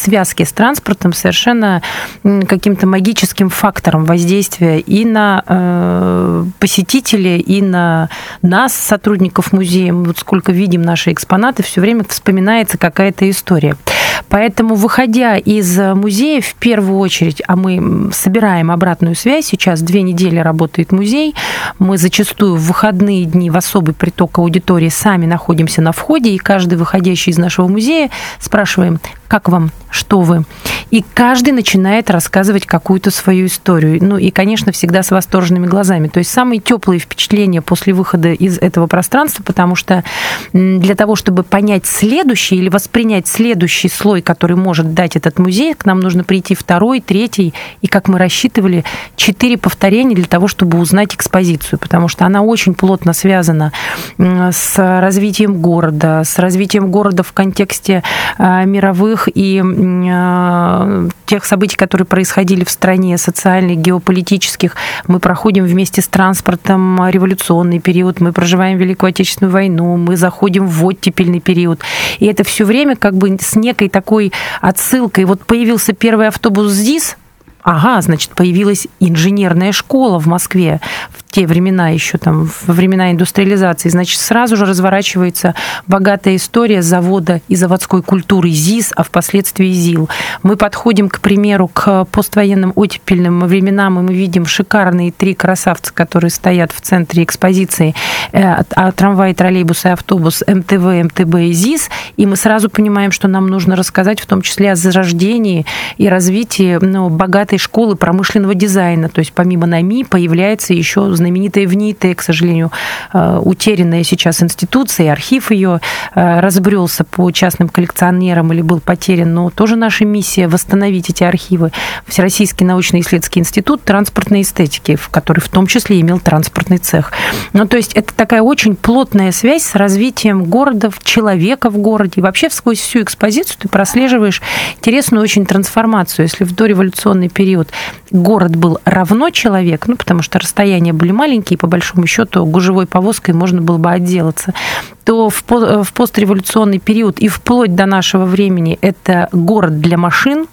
связке с транспортом совершенно каким-то магическим фактором воздействия и на посетителей, и на нас, сотрудников музея. Вот сколько видим наши экспонаты, все время вспоминается какая-то история. Поэтому, выходя из музея, в первую очередь, а мы собираем обратную связь, сейчас 2 недели работает музей, мы зачастую в выходные дни в особый приток аудитории сами находимся на входе, и каждый выходящий из нашего музея спрашиваем: как вам, что вы? И каждый начинает рассказывать какую-то свою историю. Ну и, конечно, всегда с восторженными глазами. То есть самые теплые впечатления после выхода из этого пространства, потому что для того, чтобы понять следующий или воспринять следующий слой, который может дать этот музей, к нам нужно прийти 2-й, 3-й, и, как мы рассчитывали, 4 повторения для того, чтобы узнать экспозицию, потому что она очень плотно связана с развитием города в контексте мировых и тех событий, которые происходили в стране, социальных, геополитических. Мы проходим вместе с транспортом революционный период, мы проживаем Великую Отечественную войну, мы заходим в оттепельный период. И это все время как бы с некой такой отсылкой. Вот появился первый автобус ЗИС, ага, значит, появилась инженерная школа в Москве в те времена еще, там, во времена индустриализации. Значит, сразу же разворачивается богатая история завода и заводской культуры ЗИС, а впоследствии ЗИЛ. Мы подходим, к примеру, к поствоенным оттепельным временам, и мы видим шикарные 3 красавца, которые стоят в центре экспозиции: трамвай, троллейбус и автобус, МТВ, МТБ и ЗИС. И мы сразу понимаем, что нам нужно рассказать в том числе о зарождении и развитии богатой школы промышленного дизайна. То есть помимо НАМИ появляется еще знаменитая ВНИИТ, к сожалению, утерянная сейчас институция, и архив ее разбрелся по частным коллекционерам или был потерян, но тоже наша миссия восстановить эти архивы. Всероссийский научно-исследовательский институт транспортной эстетики, который в том числе имел транспортный цех. Ну, то есть это такая очень плотная связь с развитием города, человека в городе. И вообще сквозь всю экспозицию ты прослеживаешь интересную очень трансформацию. Если в дореволюционный период город был равно человек, потому что расстояния были маленькие, и по большому счету гужевой повозкой можно было бы отделаться, то в постреволюционный период и вплоть до нашего времени это город для машин.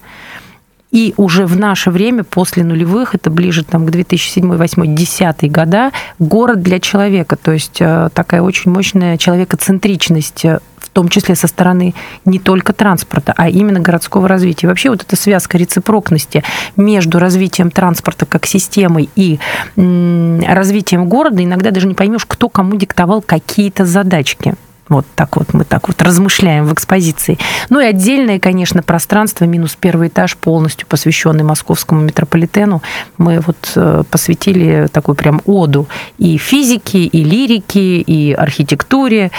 И уже в наше время, после нулевых, это ближе там, к 2007, 2008, 2010 года, город для человека. То есть такая очень мощная человекоцентричность, в том числе со стороны не только транспорта, а именно городского развития. Вообще вот эта связка рецепрокности между развитием транспорта как системой и развитием города, иногда даже не поймешь, кто кому диктовал какие-то задачки. Вот так вот мы так вот размышляем в экспозиции. Ну и отдельное, конечно, пространство, минус 1-й этаж, полностью посвященный московскому метрополитену. Мы вот посвятили такую прям оду и физике, и лирике, и архитектуре,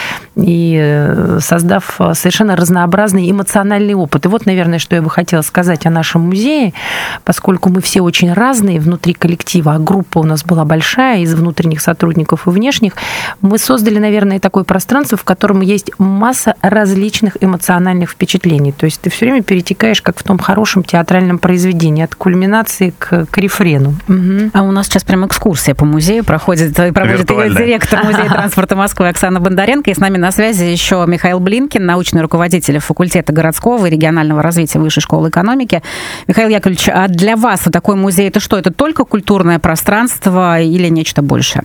и создав совершенно разнообразный эмоциональный опыт. И вот, наверное, что я бы хотела сказать о нашем музее, поскольку мы все очень разные внутри коллектива, а группа у нас была большая из внутренних сотрудников и внешних, мы создали, наверное, такое пространство, в котором есть масса различных эмоциональных впечатлений. То есть ты все время перетекаешь, как в том хорошем театральном произведении, от кульминации к рефрену. Угу. А у нас сейчас прям экскурсия по музею проводит ее директор Музея транспорта Москвы Оксана Бондаренко. И с нами на связи еще Михаил Блинкин, научный руководитель факультета городского и регионального развития Высшей школы экономики. Михаил Яковлевич, а для вас вот такой музей это что? Это только культурное пространство или нечто большее?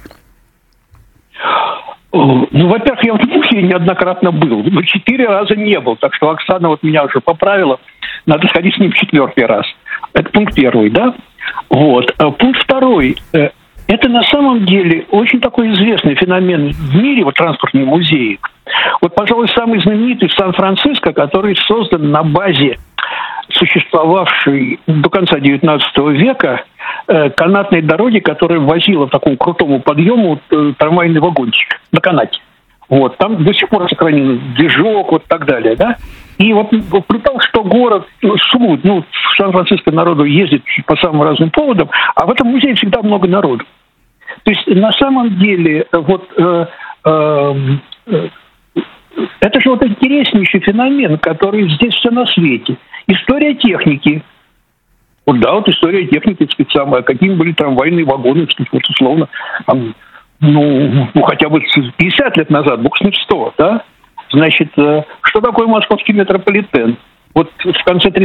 Ну, во-первых, я в музее неоднократно был, но 4 раза не был, так что Оксана вот меня уже поправила, надо сходить с ним 4-й раз. Это пункт 1, да? Вот. Пункт 2. Это на самом деле очень такой известный феномен в мире, вот транспортные музеи. Вот, пожалуй, самый знаменитый в Сан-Франциско, который создан на базе существовавшей до конца XIX века канатной дороги, которая возила в таком крутому подъему трамвайный вагончик на канате. Вот, там до сих пор сохранен движок, вот так далее, да. И вот при том, что город слуг, в Сан-Франциско народу ездит по самым разным поводам, а в этом музее всегда много народу. То есть на самом деле вот это же вот интереснейший феномен, который здесь все на свете. История техники. Вот да, вот история техники, самая. Какими были трамвайные вагоны, вот условно, там, хотя бы 50 лет назад, бог с ним 100, да? Значит, что такое московский метрополитен? Вот в конце